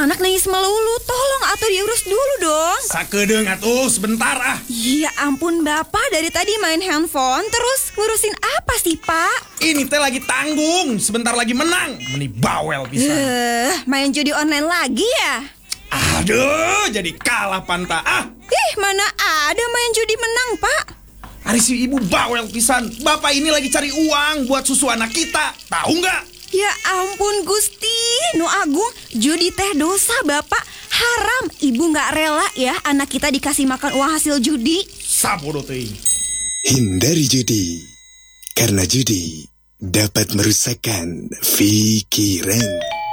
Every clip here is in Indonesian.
anak nangis melulu. Tolong atuh diurus dulu dong. Sakedeung atuh sebentar ah. Ya ampun Bapak, dari tadi main handphone terus ngurusin apa sih Pak? Ini teh lagi tanggung, sebentar lagi menang. Meni bawel pisan. Main judi online lagi ya? Aduh, jadi kalah panta ah. Mana ada main judi menang Pak? Ari si ibu bawel pisan. Bapak ini lagi cari uang buat susu anak kita. Tahu nggak? Ya ampun Gusti, nu agung, judi teh dosa Bapak. Haram, Ibu nggak rela ya anak kita dikasih makan uang hasil judi. Sabodo teuing. Hindari judi, karena judi dapat merusakkan pikiran.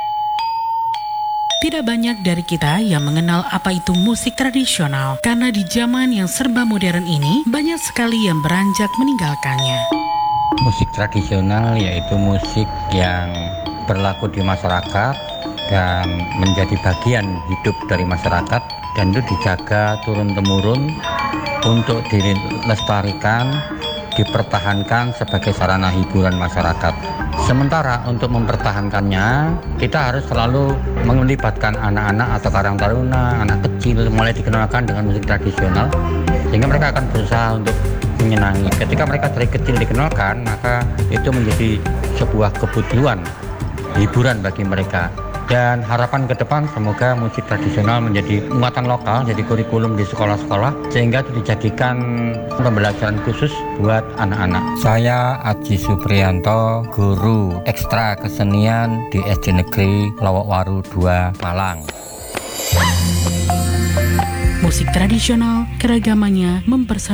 Tidak banyak dari kita yang mengenal apa itu musik tradisional, karena di zaman yang serba modern ini, banyak sekali yang beranjak meninggalkannya. Musik tradisional yaitu musik yang berlaku di masyarakat dan menjadi bagian hidup dari masyarakat, dan itu dijaga turun-temurun untuk dilestarikan, dipertahankan sebagai sarana hiburan masyarakat. Sementara untuk mempertahankannya, kita harus selalu melibatkan anak-anak atau karang taruna, anak kecil mulai dikenalkan dengan musik tradisional, sehingga mereka akan berusaha untuk menyenangi. Ketika mereka dari kecil dikenalkan, maka itu menjadi sebuah kebutuhan hiburan bagi mereka. Dan harapan ke depan semoga musik tradisional menjadi muatan lokal, jadi kurikulum di sekolah-sekolah, sehingga itu dijadikan pembelajaran khusus buat anak-anak. Saya Aji Supriyanto, guru ekstra kesenian di SD Negeri Lowokwaru 2 Malang. Musik tradisional keragamannya mempersatukan